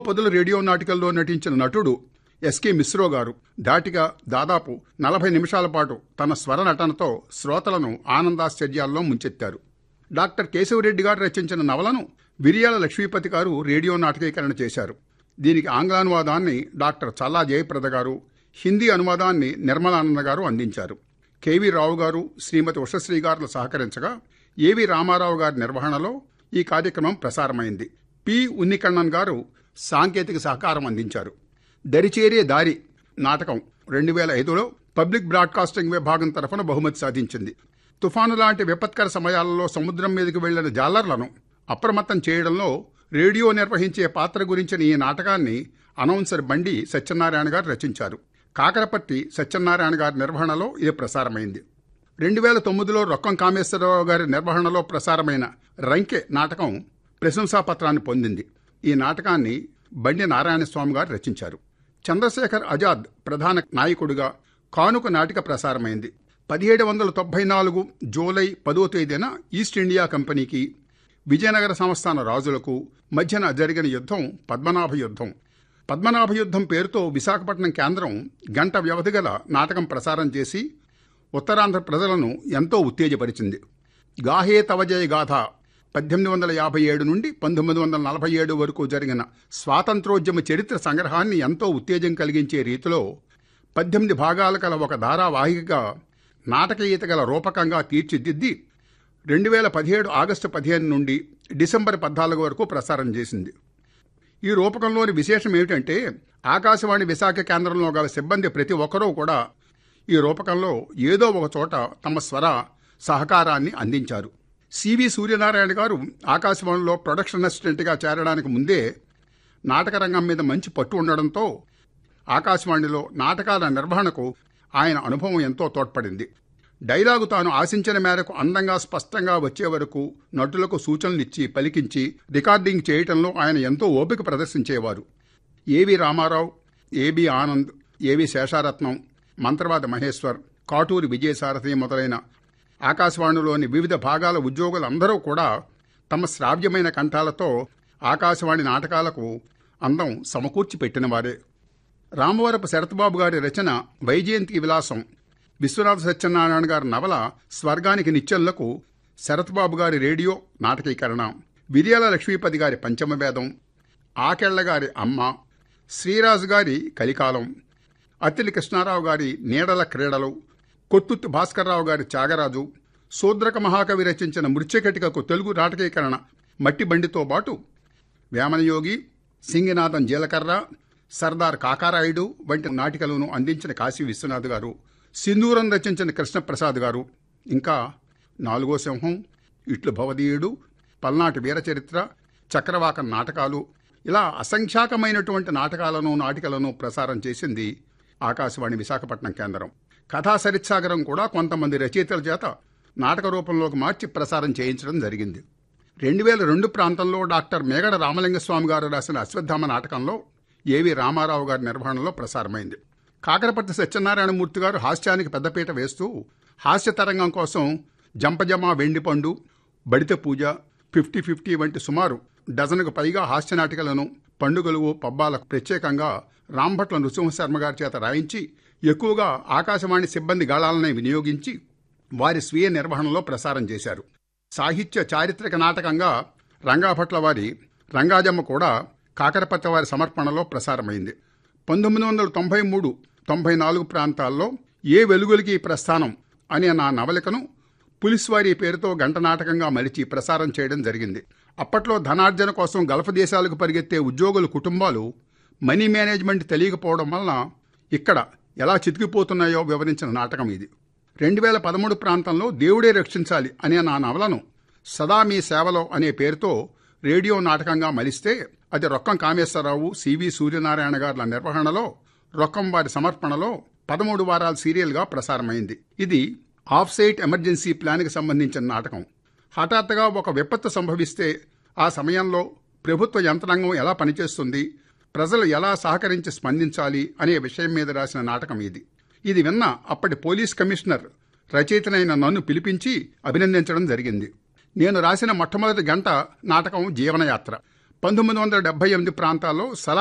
పొదల రేడియో నాటికల్లో నటించిన నటుడు ఎస్కే మిశ్రో గారు ధాటిగా దాదాపు 40 నిమిషాల పాటు తన స్వర నటనతో శ్రోతలను ఆనందాశ్చర్యాల్లో ముంచెత్తారు. డాక్టర్ కేశవరెడ్డి గారు రచించిన నవలను విరియాల లక్ష్మీపతి గారు రేడియో నాటకీకరణ చేశారు. దీనికి ఆంగ్లానువాదాన్ని డాక్టర్ చల్లా జయప్రద గారు, హిందీ అనువాదాన్ని నిర్మలానంద గారు అందించారు. కెవి రావు గారు, శ్రీమతి ఉషశ్రీ గారులు సహకరించగా ఏవి రామారావు గారి నిర్వహణలో ఈ కార్యక్రమం ప్రసారమైంది. పి ఉన్నికണ്ണన్ గారు సాంకేతిక సహకారం అందించారు. దరిచేరే దారి నాటకం 2005లో పబ్లిక్ బ్రాడ్కాస్టింగ్ విభాగం తరఫున బహుమతి సాధించింది. తుఫాను లాంటి విపత్కర సమయాలలో సముద్రం మీదకి వెళ్లిన జాలర్లను అప్రమత్తం చేయడంలో రేడియో నిర్వహించే పాత్ర గురించిన ఈ నాటకాన్ని అనౌన్సర్ బండి సత్యనారాయణ గారు రచించారు. కాకరపర్తి సత్యనారాయణ గారి నిర్వహణలో ఇది ప్రసారమైంది. 2009లో రొక్కం కామేశ్వరరావు గారి నిర్వహణలో ప్రసారమైన రంకె నాటకం ప్రశంసాపత్రాన్ని పొందింది. ఈ నాటకాన్ని బండి నారాయణస్వామి గారు రచించారు. చంద్రశేఖర్ ఆజాద్ ప్రధాన నాయకుడిగా కానుక నాటిక ప్రసారమైంది. 1794 జూలై 10వ తేదీన ఈస్ట్ ఇండియా కంపెనీకి విజయనగర సంస్థాన రాజులకు మధ్యన జరిగిన యుద్ధం పద్మనాభ యుద్ధం. పద్మనాభ యుద్ధం పేరుతో విశాఖపట్నం కేంద్రం గంట వ్యవధి గల నాటకం ప్రసారం చేసి ఉత్తరాంధ్ర ప్రజలను ఎంతో ఉత్తేజపరిచింది. గాహే తవజయ గాథ 1857 నుండి 1947 వరకు జరిగిన స్వాతంత్రోద్యమ చరిత్ర సంగ్రహాన్ని ఎంతో ఉత్తేజం కలిగించే రీతిలో 18 భాగాల గల ఒక ధారావాహికగా నాటకీయత గల రూపకంగా తీర్చిదిద్ది 2017 ఆగస్టు 15 నుండి డిసెంబర్ 14 వరకు ప్రసారం చేసింది. ఈ రూపకంలోని విశేషం ఏమిటంటే ఆకాశవాణి విశాఖ కేంద్రంలో గల సిబ్బంది ప్రతి ఒక్కరూ కూడా ఈ రూపకంలో ఏదో ఒక చోట తమ స్వర సహకారాన్ని అందించారు. సివి సూర్యనారాయణ గారు ఆకాశవాణిలో ప్రొడక్షన్ అసిస్టెంట్గా చేరడానికి ముందే నాటక రంగం మీద మంచి పట్టు ఉండడంతో ఆకాశవాణిలో నాటకాల నిర్వహణకు ఆయన అనుభవం ఎంతో తోడ్పడింది. డైలాగు తాను ఆశించిన మేరకు అందంగా స్పష్టంగా వచ్చే వరకు నటులకు సూచనలిచ్చి పలికించి రికార్డింగ్ చేయటంలో ఆయన ఎంతో ఓపిక ప్రదర్శించేవారు. ఏవి రామారావు, ఏబి ఆనంద్, ఏవి శేషారత్నం, మంత్రవాద మహేశ్వర్, కాటూరి విజయసారథి మొదలైన ఆకాశవాణిలోని వివిధ భాగాల ఉద్యోగులందరూ కూడా తమ శ్రావ్యమైన కంఠాలతో ఆకాశవాణి నాటకాలకు అందం సమకూర్చి పెట్టినవారే. రామవరపు శరత్బాబు గారి రచన వైజయంతి విలాసం, విశ్వనాథ సత్యనారాయణ గారి నవల స్వర్గానికి నిత్యంలకు శరత్బాబు గారి రేడియో నాటకీకరణ, విరియాల లక్ష్మీపతి గారి పంచమవేదం, ఆకెళ్ల గారి అమ్మ, శ్రీరాజు గారి కలికాలం, అత్తిలి కృష్ణారావు గారి నీడల క్రీడలు, కొత్తుత్తి భాస్కర్రావు గారి త్యాగరాజు, శూద్రక మహాకవి రచించిన మృత్యకటికకు తెలుగు నాటకీకరణ మట్టి బండితో పాటు వేమనయోగి, సింగినాథం జీలకర్ర, సర్దార్ కాకారాయుడు వంటి నాటికలను అందించిన కాశీ విశ్వనాథ్ గారు, సింధూరం రచించిన కృష్ణప్రసాద్ గారు, ఇంకా నాలుగో సింహం, ఇట్లు భవదీయుడు, పల్నాటి వీరచరిత్ర, చక్రవాకం నాటకాలు, ఇలా అసంఖ్యాకమైనటువంటి నాటకాలను నాటికలను ప్రసారం చేసింది ఆకాశవాణి విశాఖపట్నం కేంద్రం. కథా సరిత్సాగరం కూడా కొంతమంది రచయితల చేత నాటక రూపంలోకి మార్చి ప్రసారం చేయించడం జరిగింది. 2002 ప్రాంతంలో డాక్టర్ మేగడ రామలింగస్వామి గారు రాసిన అశ్వత్థామ నాటకంలో ఏవి రామారావు గారి నిర్వహణలో ప్రసారమైంది. కాకరపర్తి సత్యనారాయణమూర్తి గారు హాస్యానికి పెద్దపీట వేస్తూ హాస్య తరంగం కోసం జంపజమ, వెండిపండు, బడిత పూజ, 50-50 వంటి సుమారు డజనుకు పైగా హాస్య నాటికలను పండుగలు, పబ్బాలకు ప్రత్యేకంగా రాంభట్ల నృసింహశర్మ గారి చేత రాయించి ఎక్కువగా ఆకాశవాణి సిబ్బంది గాళాలనే వినియోగించి వారి స్వీయ నిర్వహణలో ప్రసారం చేశారు. సాహిత్య చారిత్రక నాటకంగా రంగాభట్ల వారి రంగాజమ్మ కూడా కాకరపత్తి వారి సమర్పణలో ప్రసారమైంది. 1993-94 ప్రాంతాల్లో ఏ వెలుగులకి ప్రస్థానం అనే నా నవలికను పులిస్వారీ పేరుతో గంట నాటకంగా మలిచి ప్రసారం చేయడం జరిగింది. అప్పట్లో ధనార్జన కోసం గల్ఫ్ దేశాలకు పరిగెత్తే ఉద్యోగుల కుటుంబాలు మనీ మేనేజ్మెంట్ తెలియకపోవడం వలన ఇక్కడ ఎలా చితికిపోతున్నాయో వివరించిన నాటకం ఇది. 2013 ప్రాంతంలో దేవుడే రక్షించాలి అనే నా నవలను సదా మీ సేవలో అనే పేరుతో రేడియో నాటకంగా మలిస్తే అది రొక్కం కామేశ్వరరావు, సివి సూర్యనారాయణ గారుల నిర్వహణలో రొక్కం వారి సమర్పణలో 13 వారాల సీరియల్గా ప్రసారమైంది. ఇది ఆఫ్ సైట్ ఎమర్జెన్సీ ప్లాన్కి సంబంధించిన నాటకం. హఠాత్తుగా ఒక విపత్తు సంభవిస్తే ఆ సమయంలో ప్రభుత్వ యంత్రాంగం ఎలా పనిచేస్తుంది, ప్రజలు ఎలా సహకరించి స్పందించాలి అనే విషయం మీద రాసిన నాటకం ఇది. ఇది విన్న అప్పటి పోలీస్ కమిషనర్ రచయితనైన నన్ను పిలిపించి అభినందించడం జరిగింది. నేను రాసిన మొట్టమొదటి గంట నాటకం జీవనయాత్ర. 1978 ప్రాంతాల్లో